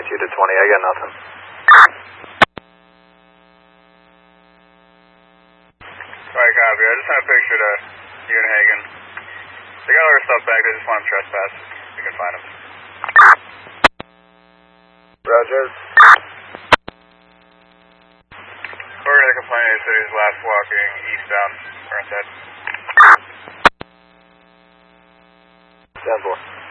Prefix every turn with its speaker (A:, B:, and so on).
A: point you to 20. I got nothing.
B: Alright, copy. I just sent a picture to you and Hagen. They got all their stuff back. They just want them trespassed. We can find them.
A: Roger.
B: We're going to complain the city's last walking eastbound. Current
A: 10-4.